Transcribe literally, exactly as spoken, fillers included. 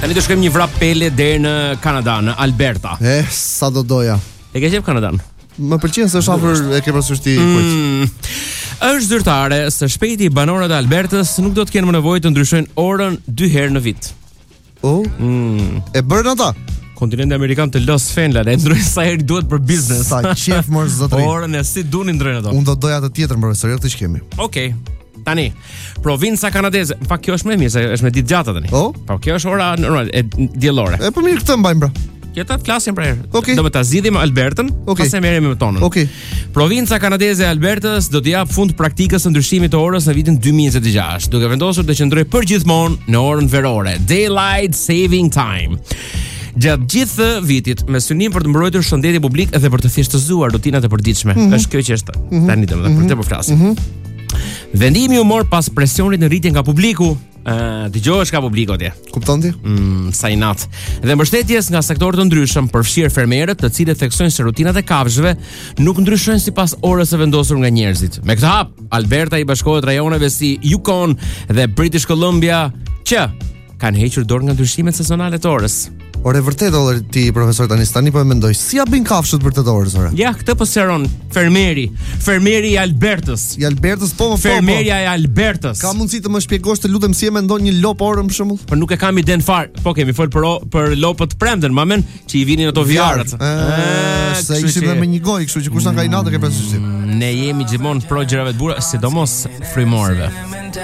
Tani do shkojmë një vrap pele deri në Kanada, në Alberta. Eh, sa do doja. E ke qef Kanadan? Më pëlqen se është afër e ke parasysh ti mm. Është zyrtare se shpejti banorët e Albertës nuk do të kenë më nevojë të ndryshojnë orën dy herë në vit. Oh? Mm. E bërën ata? Kontinenti amerikan të los fenla, e ndrojnë sa herë duhet për biznes. Sa qef mor zotëri. Orën e si duani ndrojnë ato. Unë do doja të tjetër profesor, jo të që kemi. Okej. Okay. Tani, provinca kanadeze, në fakt kjo është më e mirë se është me ditë gjata tani. Oh? Po kjo është ora normal e diellore. E po mirë këtë mbajmë pra. Kjo ta flasim për herë. Okay. Do të ta zgjidhim Albertën, okay. pastaj merremi me tonën. Okej. Okay. Provinca kanadeze e Albertës do të jap fund praktikës së ndryshimit të orës në vitin dy mijë e njëzet e gjashtë, duke vendosur të qëndrojë përgjithmonë në orën verore, Daylight Saving Time. Gjatë gjithë vitit, me synim për të mbrojtur shëndetin publik dhe për të thjeshtëzuar rutinat e përditshme. Mm-hmm. Është kjo që është mm-hmm. tani domethënë mm-hmm. për të po flasim. Mm-hmm. Vendimi u mor pas presionit në rritje nga publiku. Uh, Dëgjohesh ka publiku atje. Kupton ti? Mm, sa i nat. Dhe mbështetjes nga sektorë të ndryshëm, përfshirë fermerët, të cilët theksojnë se rutinat e kafshëve nuk ndryshojnë sipas orës së vendosur nga njerëzit. Me këtë hap, Alberta i bashkohet rajoneve si Yukon dhe British Columbia që kanë hequr dorë nga ndryshimet sezonale të orës. Ore vërtet olla ti profesor tani tani po e mendoj. Si ja bën kafshët për të orës ora? Ja, këtë po sqaron fermeri, fermeri i Albertës. I Albertës po, po, po. Fermeria e Albertës. Ka mundësi të më shpjegosh të lutem si e mendon një lop orën për shembull? Po nuk e kam iden fare. Po kemi fol për për lopët premten, mamen, që i vinin ato vjarat. Ëh, se ishim me një gojë, kështu që kush na ka i natë ke parasysh. Ne jemi gjithmonë pro gjërave të bura, sidomos frymorëve.